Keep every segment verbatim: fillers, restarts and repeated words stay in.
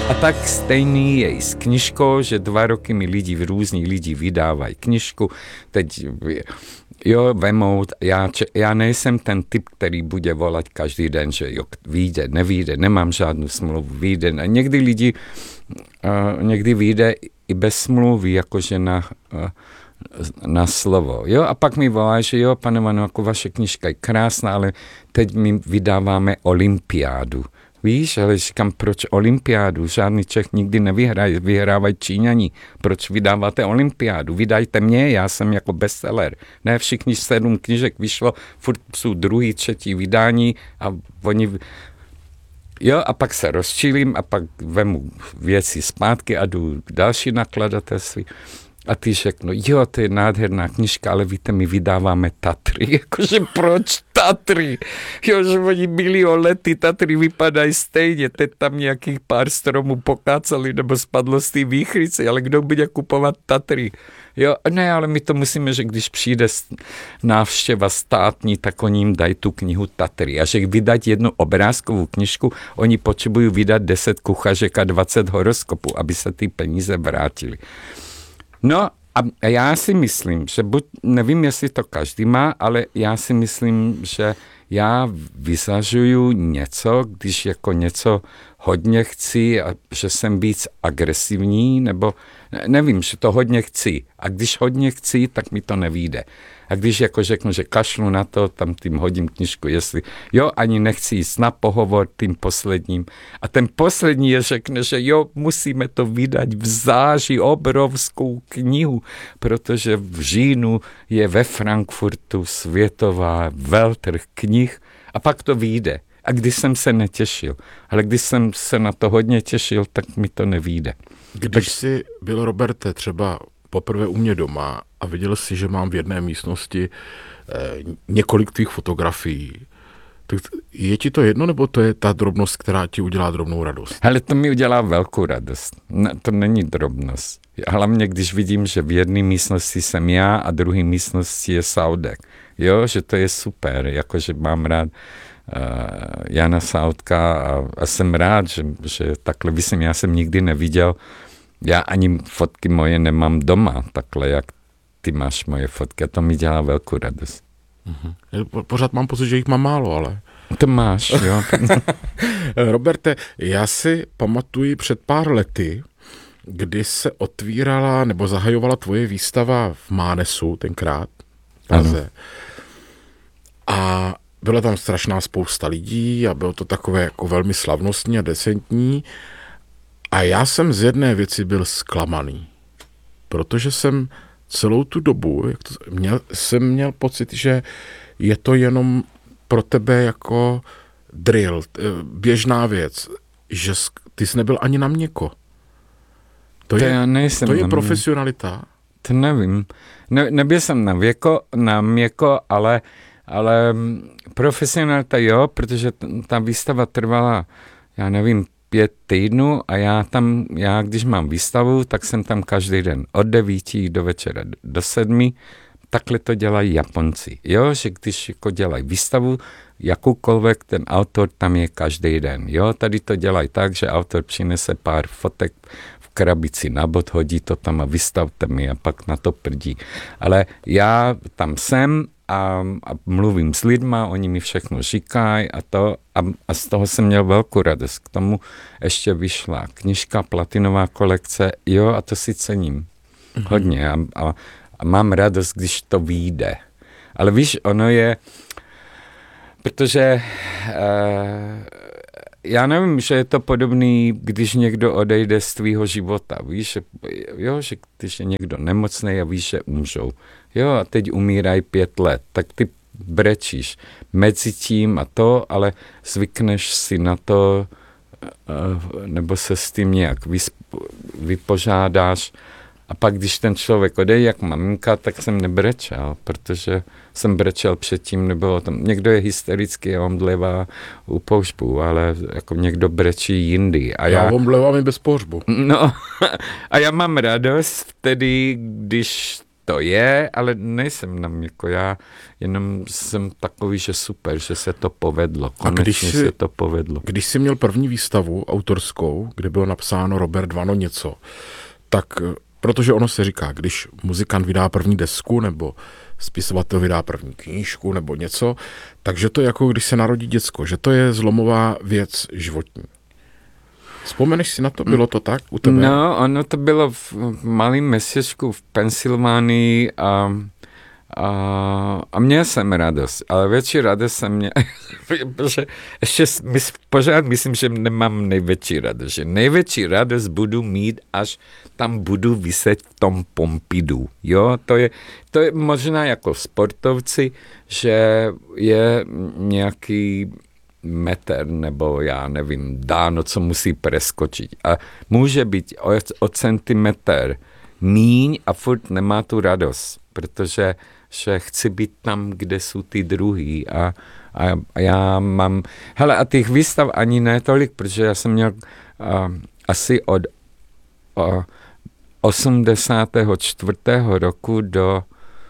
A tak stejný je i s knižkou, že dva roky mi lidi, různí lidi vydávají knižku, teď jo, vemou, já, já nejsem ten typ, který bude volat každý den, že jo, vyjde, nevyjde, nemám žádnou smlouvu, vyjde. A někdy lidi, uh, někdy vyjde i bez smlouvy, jakože na, uh, na slovo. Jo, a pak mi volá, že jo, pane Vano, jako vaše knižka je krásná, ale teď my vydáváme olympiádu. Víš, ale říkám, proč olympiádu? Žádný Čech nikdy nevyhraje, vyhrávají Číňani. Proč vydáváte olympiádu? Vydajte mě, já jsem jako bestseller. Ne, všichni sedm knížek vyšlo, furt jsou druhý, třetí vydání a oni... Jo, a pak se rozčilím a pak vemu věci zpátky a jdu k další nakladatelství. A ty řeknu, jo, to je nádherná knižka, ale víte, my vydáváme Tatry. Jakože proč Tatry? Jo, že oni milion let, ty Tatry vypadají stejně. Teď tam nějakých pár stromů pokácali nebo spadlo z té výchrice, ale kdo bude kupovat Tatry? Jo, ne, ale my to musíme, že když přijde návštěva státní, tak oni jim dají tu knihu Tatry. A že vydat jednu obrázkovou knižku, oni potřebují vydat deset kuchařek a dvacet horoskopů, aby se ty peníze vrátily. No a já si myslím, že buď, nevím, jestli to každý má, ale já si myslím, že já vyzařuju něco, když jako něco hodně chci a že jsem víc agresivní, nebo nevím, že to hodně chci. A když hodně chci, tak mi to nevyjde. A když jako řeknu, že kašlu na to, tam tím hodím knižku, jestli jo, ani nechci jít na pohovor tím posledním. A ten poslední je řekne, že jo, musíme to vydat v září, obrovskou knihu, protože v říjnu je ve Frankfurtu světová veltrh knih a pak to vyjde. A když jsem se netěšil, ale když jsem se na to hodně těšil, tak mi to nevyjde. Když tak... jsi byl, Roberte, třeba poprvé u mě doma a viděl jsi, že mám v jedné místnosti eh, několik tvých fotografií, tak je ti to jedno, nebo to je ta drobnost, která ti udělá drobnou radost? Hele, to mi udělá velkou radost. Ne, to není drobnost. Hlavně, když vidím, že v jedné místnosti jsem já a druhé místnosti je Saudek. Jo, že to je super, jakože mám rád uh, Jana Saudka a, a jsem rád, že, že takhle vysím, já jsem nikdy neviděl. Já ani fotky moje nemám doma, takhle, jak ty máš moje fotky. A to mi dělá velkou radost. Mm-hmm. Pořád mám pocit, že jich mám málo, ale... To máš, jo. Roberte, já si pamatuji před pár lety, kdy se otvírala nebo zahajovala tvoje výstava v Mánesu tenkrát. Praze. A byla tam strašná spousta lidí a bylo to takové jako velmi slavnostní a decentní. A já jsem z jedné věci byl zklamaný, protože jsem celou tu dobu, jak to, měl, jsem měl pocit, že je to jenom pro tebe jako drill, běžná věc, že ty jsi nebyl ani na měko. To, to je, já nejsem to je na profesionalita. To nevím. Ne, nebyl jsem na, věko, na měko, ale, ale profesionalita jo, protože t- ta výstava trvala, já nevím, pět týdnů a já tam, já když mám výstavu, tak jsem tam každý den od devíti do večera do sedmi. Takhle to dělají Japonci. Jo, že když jako dělají výstavu, jakoukoliv, ten autor tam je každý den. Jo, tady to dělají tak, že autor přinese pár fotek v krabici na bod, hodí to tam a vystavte mi a pak na to prdí. Ale já tam jsem a, a mluvím s lidma, oni mi všechno říkají a to a, a z toho jsem měl velkou radost. K tomu ještě vyšla knižka, platinová kolekce, jo, a to si cením. Mm-hmm. Hodně a, a, a mám radost, když to vyjde. Ale víš, ono je, protože uh, já nevím, že je to podobný, když někdo odejde z tvýho života, víš, že, jo, že když je někdo nemocný a víš, že umřou. Jo, a teď umírají pět let, tak ty brečíš mezi tím a to, ale zvykneš si na to, nebo se s tím nějak vypořádáš. A pak, když ten člověk odejde jak maminka, tak jsem nebrečel, protože jsem brečel předtím, nebylo tam, někdo je hysterický a omdlevá u pohřbu, ale jako někdo brečí jindy. A já, já omdlevám i bez pohřbu. No, a já mám radost vtedy, když to je, ale nejsem tam jako já, jenom jsem takový, že super, že se to povedlo. Konečně když jsi, se to povedlo. Když jsi měl první výstavu autorskou, kde bylo napsáno Robert Vano něco, tak protože ono se říká, když muzikant vydá první desku nebo spisovatel vydá první knížku nebo něco, takže to je jako když se narodí děcko, že to je zlomová věc životní. Vzpomeneš si na to? Bylo to tak u tebe? No, ono to bylo v malém městečku v Pensylvánii a, a, a měl jsem radost, ale větší radost jsem měl, protože ještě mys, pořád myslím, že nemám největší radost, že největší radost budu mít, až tam budu viset v tom Pompidu, jo, to je, to je možná jako sportovci, že je nějaký metr nebo já nevím, dáno, co musí preskočit. A může být o, o centimetr míň a furt nemá tu radost, protože že chci být tam, kde jsou ty druhý a, a, a já mám, hele a těch výstav ani ne tolik, protože já jsem měl a, asi od a, osmdesátého čtvrtého roku do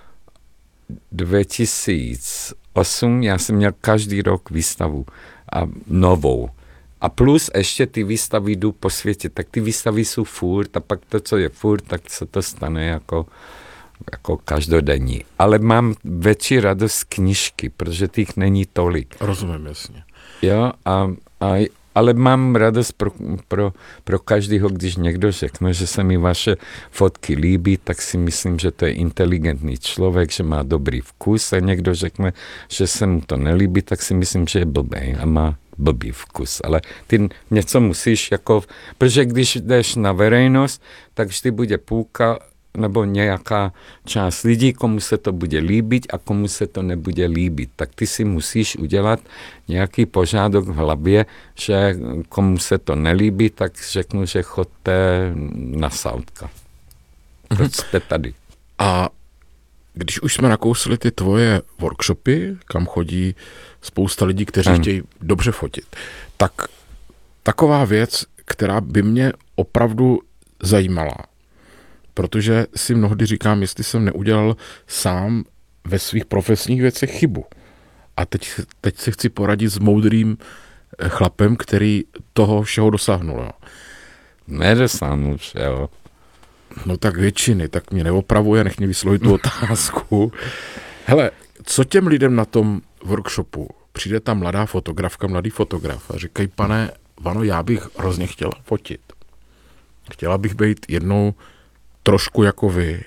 dva tisíce osm, já jsem měl každý rok výstavu a novou. A plus ještě ty výstavy jdu po světě, tak ty výstavy jsou furt a pak to, co je furt, tak se to stane jako, jako každodenní. Ale mám větší radost z knížky, protože těch není tolik. Rozumím, jasně. Jo, a, a ale mám radost pro, pro, pro každého, když někdo řekne, že se mi vaše fotky líbí, tak si myslím, že to je inteligentní člověk, že má dobrý vkus a někdo řekne, že se mu to nelíbí, tak si myslím, že je blbej a má blbý vkus. Ale ty něco musíš jako, protože když jdeš na veřejnost, tak vždy bude půlka nebo nějaká část lidí, komu se to bude líbit a komu se to nebude líbit. Tak ty si musíš udělat nějaký pořádek v hlavě, že komu se to nelíbí, tak řeknu, že chodte na Southka. Proč jste tady? A když už jsme nakousli ty tvoje workshopy, kam chodí spousta lidí, kteří hmm. chtějí dobře fotit, tak taková věc, která by mě opravdu zajímala, protože si mnohdy říkám, jestli jsem neudělal sám ve svých profesních věcech chybu. A teď, teď se chci poradit s moudrým chlapem, který toho všeho dosáhnul. Jo. Nedosáhnul všeho. No tak většiny, tak mě neopravuje, nech mě vyslovit tu otázku. Hele, co těm lidem na tom workshopu? Přijde tam mladá fotografka, mladý fotograf a říkají, pane Vano, já bych hrozně chtěla fotit. Chtěla bych být jednou trošku jako vy.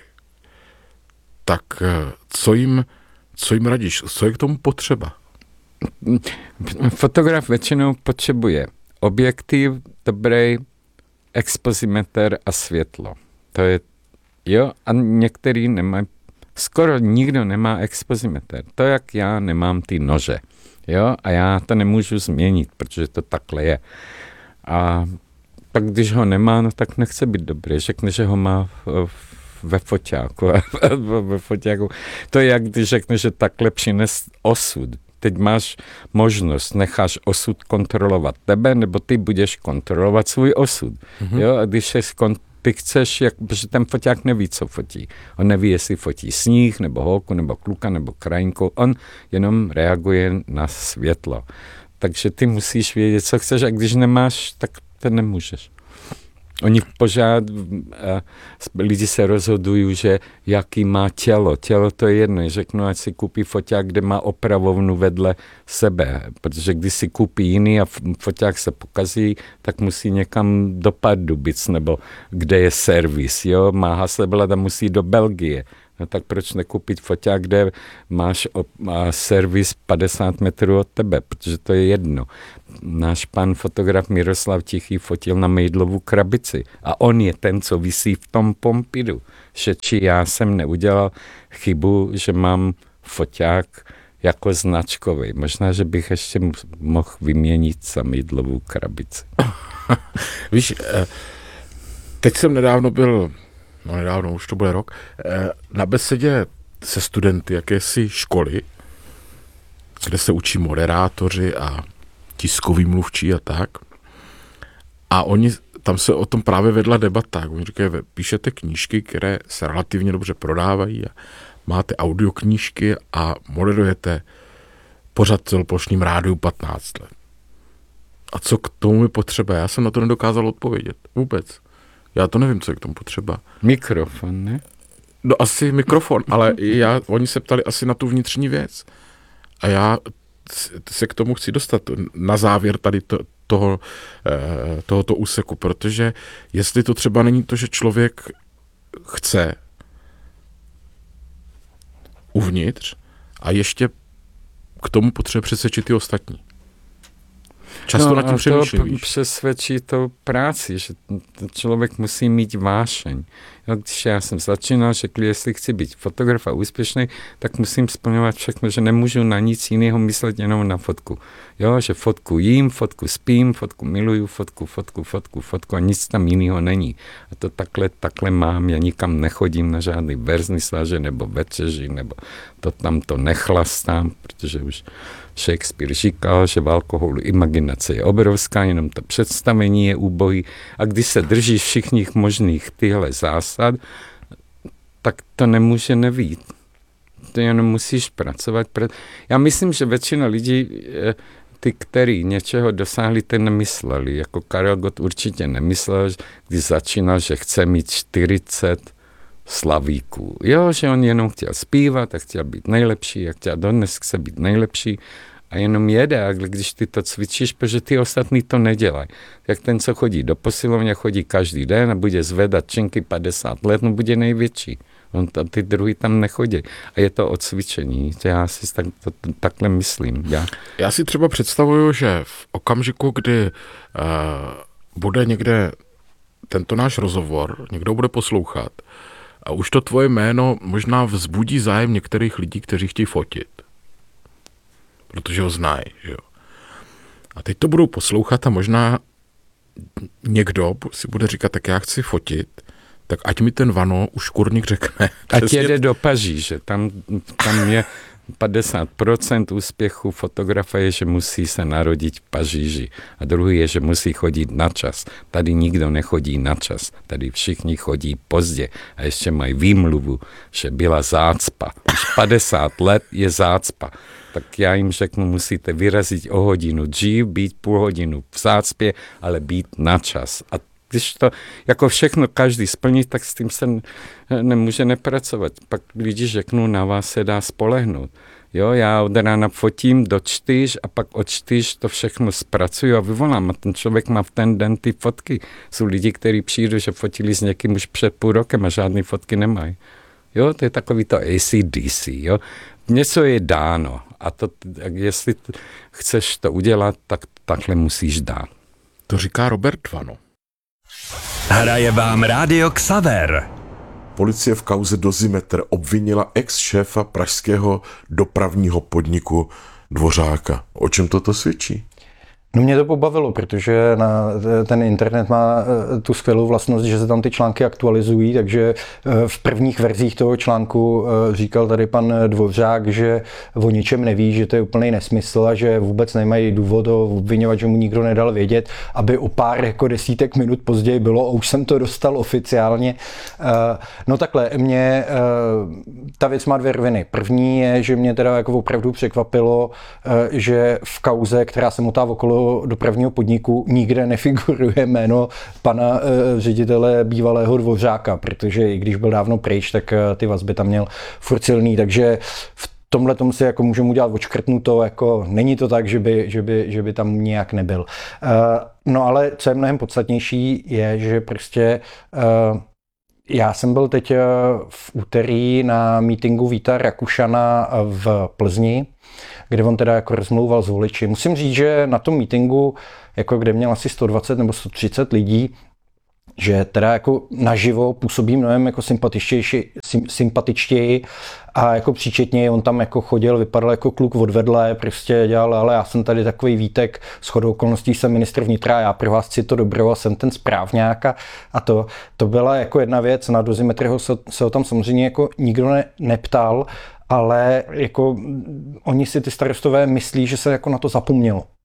Tak co jim, co jim radíš? Co je k tomu potřeba? Fotograf většinou potřebuje objektiv, dobrý expozimeter a světlo. To je, jo, a některý nemají, skoro nikdo nemá expozimeter. To, jak já nemám ty nože, jo, a já to nemůžu změnit, protože to takhle je. A pak když ho nemá, no tak nechce být dobrý. Řekne, že ho má ve foťáku. ve foťáku. To je jak když řekne, že takhle přines osud. Teď máš možnost, necháš osud kontrolovat tebe, nebo ty budeš kontrolovat svůj osud. Mm-hmm. Jo? A když se kon- ty chceš, jak, protože ten foťák neví, co fotí. On neví, jestli fotí sníh, nebo holku, nebo kluka, nebo krajinku. On jenom reaguje na světlo. Takže ty musíš vědět, co chceš, a když nemáš, tak to nemůžeš. Oni pořád, lidi se rozhodují, že jaký má tělo. Tělo to je jedno. Řeknu, ať si koupí foťák, kde má opravovnu vedle sebe. Protože když si koupí jiný a foťák se pokazí, tak musí někam do Pardubic, nebo kde je servis. Jo? Má Hasselblad a musí do Belgie. No tak proč nekoupit foťák, kde máš op- má servis padesát metrů od tebe, protože to je jedno. Náš pan fotograf Miroslav Tichý fotil na Mejdlovu krabici a on je ten, co visí v tom Pompidu. Že či já jsem neudělal chybu, že mám foťák jako značkový. Možná, že bych ještě mohl vyměnit za Mejdlovu krabici. Víš, teď jsem nedávno byl, no nedávno, už to bude rok, na besedě se studenty jakési školy, kde se učí moderátoři a tiskoví mluvčí a tak. A oni tam se o tom právě vedla debata. Oni říkají, píšete knížky, které se relativně dobře prodávají a máte audioknížky a moderujete pořad v celoplošným rádiu patnáct let. A co k tomu je potřeba? Já jsem na to nedokázal odpovědět. Vůbec. Já to nevím, co je k tomu potřeba. Mikrofon, ne? No asi mikrofon, ale já, oni se ptali asi na tu vnitřní věc. A já se k tomu chci dostat na závěr tady to, toho, tohoto úseku, protože jestli to třeba není to, že člověk chce uvnitř a ještě k tomu potřebuje přesvědčit ty ostatní. Často no, nad tím přemýšlím, to přesvědčí to práci, že člověk musí mít vášeň. Jo, když já jsem začínal, řekl, jestli chci být fotograf a úspěšný, tak musím splňovat všechno, že nemůžu na nic jiného myslet, jenom na fotku. Jo, že fotku jím, fotku spím, fotku miluju, fotku, fotku, fotku, fotku a nic tam jiného není. A to takhle, takhle mám, já nikam nechodím na žádný verznislaže nebo večeři, nebo to tam to nechlastám, protože už Shakespeare říkal, že v alkoholu imaginace je obrovská, jenom to představení je úbohý a když se držíš všichni možných tyhle zásad, tak to nemůže nevít. To jenom musíš pracovat. Já myslím, že většina lidí, ty, kteří něčeho dosáhli, ty nemysleli. Jako Karel Gott určitě nemyslel, když začínal, že chce mít čtyřicet slavíků. Jo, že on jenom chtěl zpívat a chtěl být nejlepší a chtěl dodnes chce být nejlepší a jenom jede, a když ty to cvičíš, protože ty ostatní to nedělají. Jak ten, co chodí do posilovně, chodí každý den a bude zvedat činky padesát let, no bude největší. On to, ty druhý tam nechodí. A je to o cvičení. Já si tak, to, to, takhle myslím. Já. Já si třeba představuju, že v okamžiku, kdy uh, bude někde tento náš rozhovor, někdo bude poslouchat, a už to tvoje jméno možná vzbudí zájem některých lidí, kteří chtějí fotit. Protože ho znají, jo. A teď to budou poslouchat a možná někdo si bude říkat, tak já chci fotit, tak ať mi ten Vano už kurník řekne. Ať jede do Paříže, tam, tam je padesát procent úspěchu fotografa je, že musí se narodit v Paříži. A druhý je, že musí chodit na čas. Tady nikdo nechodí na čas. Tady všichni chodí pozdě. A ještě mají výmluvu, že byla zácpa. Už padesát let je zácpa. Tak já jim řeknu, musíte vyrazit o hodinu dřív, být půl hodinu v zácpě, ale být na čas. A když to jako všechno každý splní, tak s tím se nemůže nepracovat. Pak lidi řeknou, na vás se dá spolehnout. Jo, já od rána fotím do čtyř a pak od čtyř to všechno zpracuju a vyvolám. A ten člověk má v ten den ty fotky. Jsou lidi, kteří přijdou, že fotili s někým už před půl rokem a žádný fotky nemají. Jo, to je takový to A C D C, jo. Něco je dáno a to, jestli chceš to udělat, tak takhle musíš dát. To říká Robert Vano. Hraje vám Rádio Xaver. Policie v kauze Dozimetr obvinila ex-šéfa pražského dopravního podniku Dvořáka. O čem toto svědčí? No mě to pobavilo, protože na ten internet má tu skvělou vlastnost, že se tam ty články aktualizují, takže v prvních verzích toho článku říkal tady pan Dvořák, že o ničem neví, že to je úplný nesmysl a že vůbec nemají důvod ho obviňovat, že mu nikdo nedal vědět, aby o pár jako desítek minut později bylo a už jsem to dostal oficiálně. No takhle, mě ta věc má dvě roviny. První je, že mě teda jako opravdu překvapilo, že v kauze, která se motá okolo dopravního podniku, nikde nefiguruje jméno pana e, ředitele bývalého Dvořáka, protože i když byl dávno pryč, tak e, ty vazby tam měl furt silný, takže v tomhle tomu si jako můžeme udělat odškrtnuto, jako není to tak, že by, že by, že by tam nějak nebyl. E, no ale co je mnohem podstatnější, je, že prostě e, já jsem byl teď v úterý na mítingu Víta Rakušana v Plzni, kde on teda jako rozmlouval s voliči. Musím říct, že na tom mítingu, jako kde měl asi sto dvacet nebo sto třicet lidí, že teda jako naživo působí mnohem jako sympatičtější, sympatičtěji a jako příčetněji. On tam jako chodil, vypadal jako kluk odvedle, prostě dělal, ale já jsem tady takový Vítek, shodou okolností jsem ministr vnitra, já pro vás chci to dobro a jsem ten správňák a, a to, to byla jako jedna věc. Na Dozimetryho se, se ho tam samozřejmě jako nikdo ne, neptal, ale jako oni si ty starostové myslí, že se jako na to zapomnělo.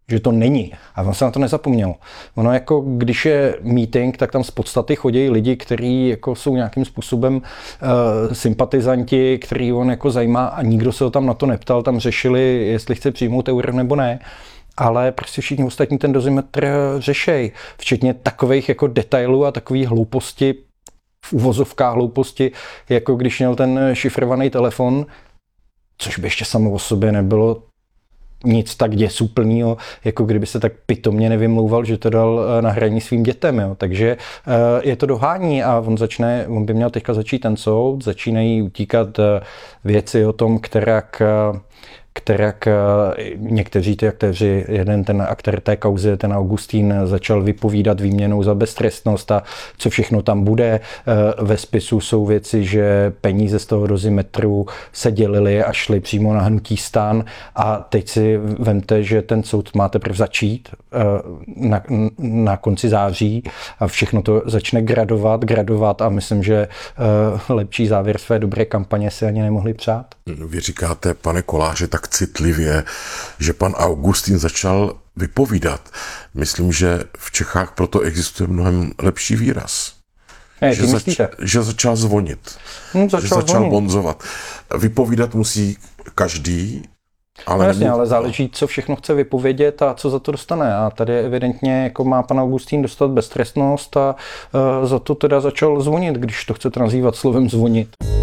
že to není. A on se na to nezapomněl. Ono jako, když je meeting, tak tam z podstaty chodí lidi, kteří jako jsou nějakým způsobem uh, sympatizanti, který on jako zajímá a nikdo se ho tam na to neptal, tam řešili, jestli chce přijmout euro nebo ne. Ale prostě všichni ostatní ten dozimetr řešej, včetně takových jako detailů a takových hlouposti, v uvozovkách hlouposti, jako když měl ten šifrovaný telefon, což by ještě samo o sobě nebylo nic tak děsuplného, jako kdyby se tak pitomně nevymlouval, že to dal na hraní svým dětem. Jo. Takže je to dohání a on začne, on by měl teďka začít ten soud, začínají utíkat věci o tom, kterak kterak někteří ty aktéři, jeden ten aktér té kauzy, ten Augustín, začal vypovídat výměnou za beztrestnost a co všechno tam bude. Ve spisu jsou věci, že peníze z toho dozimetru se dělily a šly přímo na hnutí STAN a teď si vemte, že ten soud má teprve začít na, na konci září a všechno to začne gradovat, gradovat a myslím, že lepší závěr své dobré kampaně si ani nemohli přát. Vy říkáte, pane Koláři, tak citlivě, že pan Augustín začal vypovídat. Myslím, že v Čechách proto existuje mnohem lepší výraz. Ne, že, zač- že začal zvonit. Hmm, začal že začal zvonit. bonzovat. Vypovídat musí každý, ale... No jasně, nemů- ale záleží, co všechno chce vypovědět a co za to dostane. A tady evidentně jako má pan Augustín dostat beztrestnost a uh, za to teda začal zvonit, když to chcete nazývat slovem zvonit.